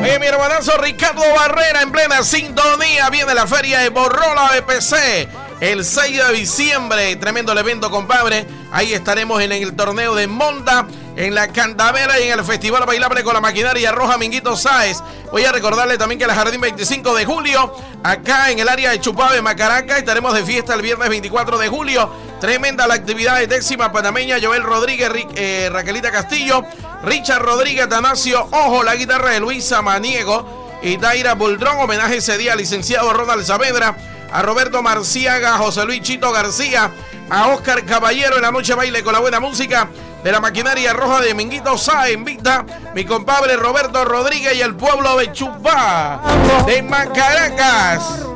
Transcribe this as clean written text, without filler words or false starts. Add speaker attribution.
Speaker 1: Oye, mi hermanazo Ricardo Barrera en plena sintonía. Viene la feria de Borrola BPC el 6 de diciembre. Tremendo el evento, compadre. Ahí estaremos en el torneo de Monta, en la Candamera y en el Festival Bailable con la Maquinaria Roja Minguito Sáez. Voy a recordarle también que el Jardín 25 de julio, acá en el área de Chupave, Macaraca, estaremos de fiesta el viernes 24 de julio. Tremenda la actividad de décima panameña. Joel Rodríguez, Raquelita Castillo, Richard Rodríguez, Atanasio Ojo, la guitarra de Luisa Maniego y Daira Buldrón. Homenaje ese día al licenciado Ronald Saavedra, a Roberto Marciaga, a José Luis Chito García, a Oscar Caballero en la noche baile con la buena música de la Maquinaria Roja de Minguito Sáez. Invita mi compadre Roberto Rodríguez y el pueblo de Chupá de Macaracas.